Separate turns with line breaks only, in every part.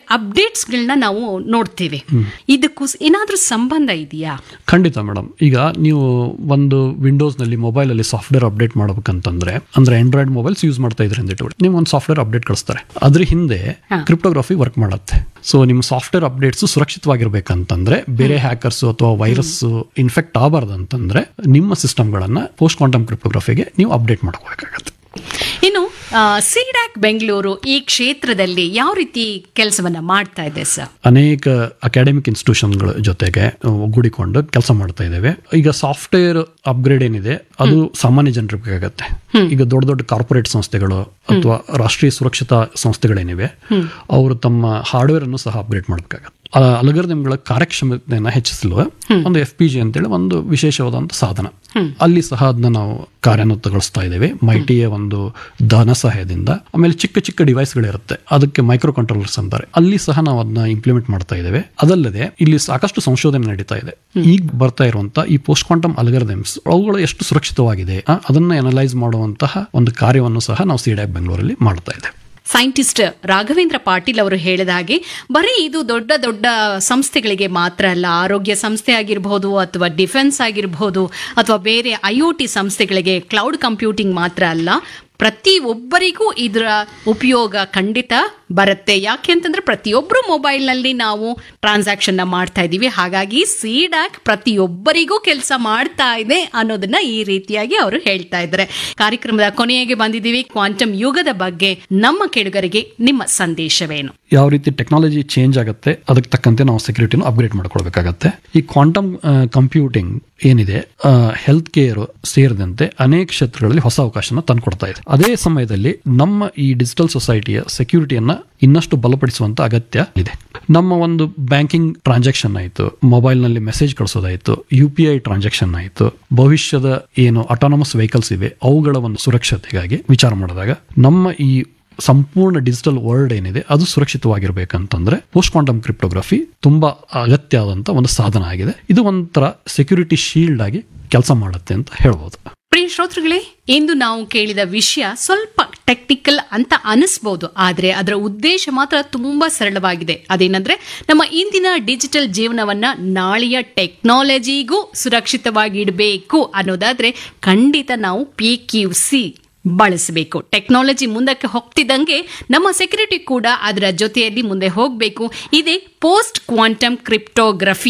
ಅಪ್ಡೇಟ್ಸ್ಗಳನ್ನ ನಾವು ನೋಡ್ತೇವೆ. ಇದಕ್ಕೂ ಏನಾದ್ರೂ ಸಂಬಂಧ ಇದೆಯಾ?
ಖಂಡಿತ ಮೇಡಮ್. ಈಗ ನೀವು ಒಂದು ವಿಂಡೋಸ್ ನಲ್ಲಿ ಮೊಬೈಲ್ ಅಲ್ಲಿ ಸಾಫ್ಟ್ವೇರ್ ಅಪ್ಡೇಟ್ ಮಾಡಬೇಕಂತಂದ್ರೆ, ಅಂದ್ರೆ ಆಂಡ್ರಾಯ್ಡ್ ಮೊಬೈಲ್ಸ್ ಯೂಸ್ ಮಾಡ್ತಾ ಇದ್ರೆ ನಿಮ್ಗೆ ಒಂದು ಸಾಫ್ಟ್ವೇರ್ ಅಪ್ಡೇಟ್ ಕಳಿಸ್ತಾರೆ. ಅದ್ರ ಹಿಂದೆ ಕ್ರಿಪ್ಟೋಗ್ರಫಿ ವರ್ಕ್ ಮಾಡುತ್ತೆ. ಸೊ ನಿಮ್ಮ ಸಾಫ್ಟ್ವೇರ್ ಅಪ್ಡೇಟ್ಸ್ ಸುರಕ್ಷಿತವಾಗಿರ್ಬೇಕಂತಂದ್ರೆ, ಬೇರೆ ಹ್ಯಾಕರ್ಸ್ ಅಥವಾ ವೈರಸ್ ಇನ್ಫೆಕ್ಟ್ ಆಗಬಾರ್ದಂತಂದ್ರೆ ನಿಮ್ಮ ಸಿಸ್ಟಮ್ಗಳನ್ನ ಪೋಸ್ಟ್ ಕ್ವಾಂಟಮ್ ಕ್ರಿಪ್ಟೋಗ್ರಫಿಗೆ ನೀವು ಅಪ್ಡೇಟ್ ಮಾಡ್ಕೋಬೇಕಾಗತ್ತೆ.
ಇನ್ನು ಸಿಡ್ಯಾಕ್ ಬೆಂಗಳೂರು ಈ ಕ್ಷೇತ್ರದಲ್ಲಿ ಯಾವ ರೀತಿ ಕೆಲಸವನ್ನ ಮಾಡ್ತಾ ಇದೆ ಸರ್?
ಅನೇಕ ಅಕಾಡೆಮಿಕ್ ಇನ್ಸ್ಟಿಟ್ಯೂಷನ್ಗಳ ಜೊತೆಗೆ ಒಗ್ಗೂಡಿಕೊಂಡು ಕೆಲಸ ಮಾಡ್ತಾ ಇದ್ದೇವೆ. ಈಗ ಸಾಫ್ಟ್ವೇರ್ ಅಪ್ಗ್ರೇಡ್ ಏನಿದೆ ಅದು ಸಾಮಾನ್ಯ ಜನರಿಗೆ ಬೇಕಾಗತ್ತೆ. ಈಗ ದೊಡ್ಡ ದೊಡ್ಡ ಕಾರ್ಪೊರೇಟ್ ಸಂಸ್ಥೆಗಳು ಅಥವಾ ರಾಷ್ಟ್ರೀಯ ಸುರಕ್ಷತಾ ಸಂಸ್ಥೆಗಳೇನಿವೆ ಅವರು ತಮ್ಮ ಹಾರ್ಡ್ವೇರ್ ಅನ್ನು ಸಹ ಅಪ್ಗ್ರೇಡ್ ಮಾಡಬೇಕಾಗತ್ತೆ. ಅಲ್ಗಾರಿದಮ್ಗಳ ಕಾರ್ಯಕ್ಷಮತೆಯನ್ನು ಹೆಚ್ಚಿಸಲು ಒಂದು FPG ಅಂತೇಳಿ ಒಂದು ವಿಶೇಷವಾದಂತ ಸಾಧನ, ಅಲ್ಲಿ ಸಹ ಅದನ್ನ ನಾವು ಕಾರ್ಯಾನ್ವತಗೊಳಿಸ್ತಾ ಇದ್ದೇವೆ ಮೈಟಿಯ ಒಂದು ಧನ ಸಹಾಯದಿಂದ. ಆಮೇಲೆ ಚಿಕ್ಕ ಚಿಕ್ಕ ಡಿವೈಸ್ಗಳಿರುತ್ತೆ, ಅದಕ್ಕೆ ಮೈಕ್ರೋ ಕಂಟ್ರೋಲರ್ಸ್ ಅಂತಾರೆ, ಅಲ್ಲಿ ಸಹ ನಾವು ಅದನ್ನ ಇಂಪ್ಲಿಮೆಂಟ್ ಮಾಡ್ತಾ ಇದ್ದೇವೆ. ಅದಲ್ಲದೆ ಇಲ್ಲಿ ಸಾಕಷ್ಟು ಸಂಶೋಧನೆ ನಡೀತಾ ಇದೆ. ಈಗ ಬರ್ತಾ ಇರುವಂತಹ ಈ ಪೋಸ್ಟ್ ಕ್ವಾಂಟಮ್ ಅಲ್ಗಾರಿದಮ್ಸ್ ಅವುಗಳು ಎಷ್ಟು ಸುರಕ್ಷಿತವಾಗಿದೆ ಅದನ್ನ ಅನಲೈಸ್ ಮಾಡುವಂತಹ ಒಂದು ಕಾರ್ಯವನ್ನು ಸಹ ನಾವು ಸಿಡ್ಯಾಕ್ ಬೆಂಗಳೂರಲ್ಲಿ ಮಾಡ್ತಾ ಇದ್ದೇವೆ.
ಸೈಂಟಿಸ್ಟ್ ರಾಘವೇಂದ್ರ ಪಾಟೀಲ್ ಅವರು ಹೇಳಿದ ಹಾಗೆ ಬರೀ ಇದು ದೊಡ್ಡ ದೊಡ್ಡ ಸಂಸ್ಥೆಗಳಿಗೆ ಮಾತ್ರ ಅಲ್ಲ, ಆರೋಗ್ಯ ಸಂಸ್ಥೆ ಆಗಿರಬಹುದು ಅಥವಾ ಡಿಫೆನ್ಸ್ ಆಗಿರಬಹುದು ಅಥವಾ ಬೇರೆ IoT ಸಂಸ್ಥೆಗಳಿಗೆ ಕ್ಲೌಡ್ ಕಂಪ್ಯೂಟಿಂಗ್ ಮಾತ್ರ ಅಲ್ಲ, ಪ್ರತಿಯೊಬ್ಬರಿಗೂ ಇದರ ಉಪಯೋಗ ಖಂಡಿತ ಬರುತ್ತೆ. ಯಾಕೆ ಅಂತಂದ್ರೆ ಪ್ರತಿಯೊಬ್ಬರು ಮೊಬೈಲ್ನಲ್ಲಿ ನಾವು ಟ್ರಾನ್ಸಾಕ್ಷನ್ ಮಾಡ್ತಾ ಇದ್ದೀವಿ. ಹಾಗಾಗಿ ಸಿಡ್ಯಾಕ್ ಪ್ರತಿಯೊಬ್ಬರಿಗೂ ಕೆಲಸ ಮಾಡ್ತಾ ಇದೆ ಅನ್ನೋದನ್ನ ಈ ರೀತಿಯಾಗಿ ಅವರು ಹೇಳ್ತಾ ಇದ್ದಾರೆ. ಕಾರ್ಯಕ್ರಮದ ಕೊನೆಗೆ ಬಂದಿದ್ದೀವಿ. ಕ್ವಾಂಟಮ್ ಯುಗದ ಬಗ್ಗೆ ನಮ್ಮ ಕೇಳುಗರಿಗೆ ನಿಮ್ಮ ಸಂದೇಶವೇನು?
ಯಾವ ರೀತಿ ಟೆಕ್ನಾಲಜಿ ಚೇಂಜ್ ಆಗುತ್ತೆ ಅದಕ್ಕೆ ತಕ್ಕಂತೆ ನಾವು ಸೆಕ್ಯೂರಿಟಿನ ಅಪ್ಗ್ರೇಡ್ ಮಾಡ್ಕೊಳ್ಬೇಕಾಗತ್ತೆ. ಈ ಕ್ವಾಂಟಮ್ ಕಂಪ್ಯೂಟಿಂಗ್ ಏನಿದೆ ಹೆಲ್ತ್ ಕೇರ್ ಸೇರಿದಂತೆ ಅನೇಕ ಕ್ಷೇತ್ರಗಳಲ್ಲಿ ಹೊಸ ಅವಕಾಶನ ತಂದುಕೊಡ್ತಾ ಇದೆ. ಅದೇ ಸಮಯದಲ್ಲಿ ನಮ್ಮ ಈ ಡಿಜಿಟಲ್ ಸೊಸೈಟಿಯ ಸೆಕ್ಯೂರಿಟಿಯನ್ನ ಇನ್ನಷ್ಟು ಬಲಪಡಿಸುವಂತ ಅಗತ್ಯ ಇದೆ. ನಮ್ಮ ಒಂದು ಬ್ಯಾಂಕಿಂಗ್ ಟ್ರಾನ್ಸಾಕ್ಷನ್ ಆಯಿತು, ಮೊಬೈಲ್ ನಲ್ಲಿ ಮೆಸೇಜ್ ಕಳಿಸೋದಾಯ್ತು, UPI ಟ್ರಾನ್ಸಾಕ್ಷನ್ ಆಯಿತು, ಭವಿಷ್ಯದ ಏನು ಆಟೋನಮಸ್ ವೆಹಿಕಲ್ಸ್ ಇವೆ ಅವುಗಳ ಒಂದು ಸುರಕ್ಷತೆಗಾಗಿ ವಿಚಾರ ಮಾಡಿದಾಗ ನಮ್ಮ ಈ ಸಂಪೂರ್ಣ ಡಿಜಿಟಲ್ ವರ್ಲ್ಡ್ ಏನಿದೆ ಅದು ಸುರಕ್ಷಿತವಾಗಿರ್ಬೇಕಂತಂದ್ರೆ ಪೋಸ್ಟ್ ಕ್ವಾಂಟಮ್ ಕ್ರಿಪ್ಟೋಗ್ರಫಿ ತುಂಬಾ ಅಗತ್ಯ ಆದಂತ ಒಂದು ಸಾಧನ ಆಗಿದೆ. ಇದು ಒಂಥರ ಸೆಕ್ಯೂರಿಟಿ ಶೀಲ್ಡ್ ಆಗಿ ಕೆಲಸ ಮಾಡುತ್ತೆ ಅಂತ ಹೇಳ್ಬೋದು.
ಪ್ರಿಯ ಶ್ರೋತೃಗಳೇ, ಇಂದು ನಾವು ಕೇಳಿದ ವಿಷಯ ಸ್ವಲ್ಪ ಟೆಕ್ನಿಕಲ್ ಅಂತ ಅನಿಸ್ಬಹುದು, ಆದ್ರೆ ಅದರ ಉದ್ದೇಶ ಮಾತ್ರ ತುಂಬಾ ಸರಳವಾಗಿದೆ. ಅದೇನಂದ್ರೆ ನಮ್ಮ ಇಂದಿನ ಡಿಜಿಟಲ್ ಜೀವನವನ್ನ ನಾಳೆಯ ಟೆಕ್ನಾಲಜಿಗೂ ಸುರಕ್ಷಿತವಾಗಿ ಇಡಬೇಕು ಅನ್ನೋದಾದ್ರೆ ಖಂಡಿತ ನಾವು PQC ಬಳಸಬೇಕು. ಟೆಕ್ನಾಲಜಿ ಮುಂದಕ್ಕೆ ಹೋಗ್ತಿದ್ದಂಗೆ ನಮ್ಮ ಸೆಕ್ಯೂರಿಟಿ ಕೂಡ ಅದರ ಜೊತೆಯಲ್ಲಿ ಮುಂದೆ ಹೋಗಬೇಕು. ಇದೇ ಪೋಸ್ಟ್ ಕ್ವಾಂಟಮ್ ಕ್ರಿಪ್ಟೋಗ್ರಫಿ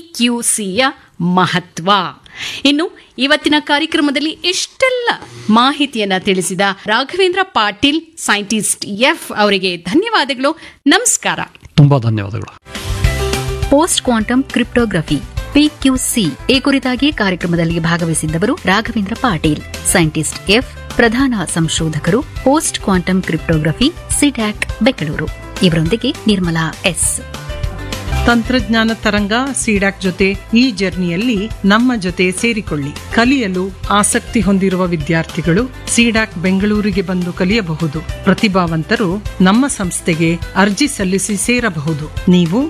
PQCಯ ಮಹತ್ವ. ಇನ್ನು ಇವತ್ತಿನ ಕಾರ್ಯಕ್ರಮದಲ್ಲಿ ಇಷ್ಟೆಲ್ಲ ಮಾಹಿತಿಯನ್ನ ತಿಳಿಸಿದ ರಾಘವೇಂದ್ರ ಪಾಟೀಲ್ ಸೈಂಟಿಸ್ಟ್ ಅವರಿಗೆ ಧನ್ಯವಾದಗಳು. ನಮಸ್ಕಾರ.
ತುಂಬಾ ಧನ್ಯವಾದಗಳು.
ಪೋಸ್ಟ್ ಕ್ವಾಂಟಮ್ ಕ್ರಿಪ್ಟೋಗ್ರಫಿ PQC ಈ ಕುರಿತಾಗಿ ಕಾರ್ಯಕ್ರಮದಲ್ಲಿ ಭಾಗವಹಿಸಿದ್ದವರು ರಾಘವೇಂದ್ರ ಪಾಟೀಲ್, ಸೈಂಟಿಸ್ಟ್ ಪ್ರಧಾನ ಸಂಶೋಧಕರು, post quantum cryptography, CDAC Bengaluru. ಇವರೊಂದಿಗೆ ನಿರ್ಮಲಾ ಎಸ್.
ತಂತ್ರಜ್ಞಾನ ತರಂಗ ಸಿಡ್ಯಾಕ್ ಜೊತೆ ಈ ಜರ್ನಿಯಲ್ಲಿ ನಮ್ಮ ಜೊತೆ ಸೇರಿಕೊಳ್ಳಿ. ಕಲಿಯಲು ಆಸಕ್ತಿ ಹೊಂದಿರುವ ವಿದ್ಯಾರ್ಥಿಗಳು ಸಿಡ್ಯಾಕ್ ಬೆಂಗಳೂರಿಗೆ ಬಂದು ಕಲಿಯಬಹುದು. ಪ್ರತಿಭಾವಂತರು ನಮ್ಮ ಸಂಸ್ಥೆಗೆ ಅರ್ಜಿ ಸಲ್ಲಿಸಿ ಸೇರಬಹುದು. ನೀವು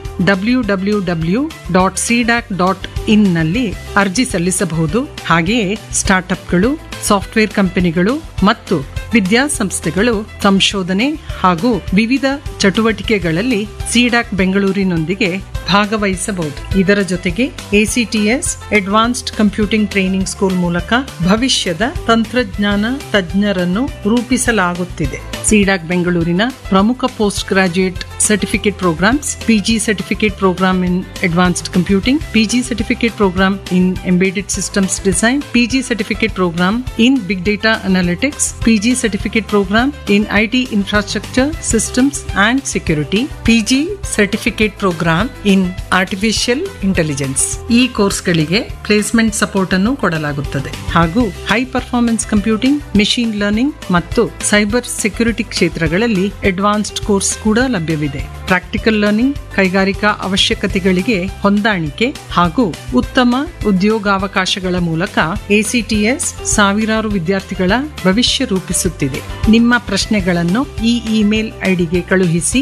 www.cdac.in ನಲ್ಲಿ ಅರ್ಜಿ ಸಲ್ಲಿಸಬಹುದು. ಹಾಗೆಯೇ ಸ್ಟಾರ್ಟ್ಅಪ್ಗಳು, ಸಾಫ್ಟ್ವೇರ್ ಕಂಪನಿಗಳು ಮತ್ತು ವಿದ್ಯಾಸಂಸ್ಥೆಗಳು ಸಂಶೋಧನೆ ಹಾಗೂ ವಿವಿಧ ಚಟುವಟಿಕೆಗಳಲ್ಲಿ ಸಿಡ್ಯಾಕ್ ಬೆಂಗಳೂರಿನೊಂದಿಗೆ ಭಾಗವಹಿಸಬಹುದು. ಇದರ ಜೊತೆಗೆ ACTS advanced computing training school ಮೂಲಕ ಭವಿಷ್ಯದ ತಂತ್ರಜ್ಞಾನ ತಜ್ಞರನ್ನು ರೂಪಿಸಲಾಗುತ್ತಿದೆ. ಸಿಡ್ಯಾಕ್ ಬೆಂಗಳೂರಿನ ಪ್ರಮುಖ post graduate certificate programmes: PG certificate program in advanced computing, PG certificate program in embedded systems design, PG certificate program in big data analytics, PG certificate program in IT infrastructure systems and security, PG certificate program in artificial intelligence. ಈ ಕೋರ್ಸ್ಗಳಿಗೆ placement support ಅನ್ನು ಕೊಡಲಾಗುತ್ತದೆ. ಹಾಗೂ high performance computing, machine learning ಮತ್ತು cyber security ಕ್ಷೇತ್ರಗಳಲ್ಲಿ advanced course ಕೂಡ ಲಭ್ಯವಿದೆ. Practical learning, ಕೈಗಾರಿಕಾ ಅವಶ್ಯಕತೆಗಳಿಗೆ ಹೊಂದಾಣಿಕೆ ಹಾಗೂ ಉತ್ತಮ ಉದ್ಯೋಗಾವಕಾಶಗಳ ಮೂಲಕ ACTS ಸಾವಿರಾರು ವಿದ್ಯಾರ್ಥಿಗಳ ಭವಿಷ್ಯ ರೂಪಿಸುತ್ತಿದೆ. ನಿಮ್ಮ ಪ್ರಶ್ನೆಗಳನ್ನು ಈ ಇಮೇಲ್ ಐಡಿಗೆ ಕಳುಹಿಸಿ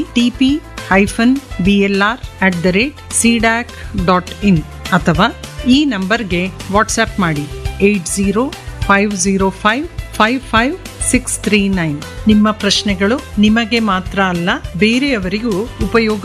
TP-BLR@cdac.in ಅಥವಾ ಈ ನಂಬರ್ಗೆ ವಾಟ್ಸ್ಆಪ್ ಮಾಡಿ 8050555639. ನಿಮ್ಮ ಪ್ರಶ್ನೆಗಳು ನಿಮಗೆ ಮಾತ್ರ ಅಲ್ಲ, ಬೇರೆಯವರಿಗೂ ಉಪಯೋಗ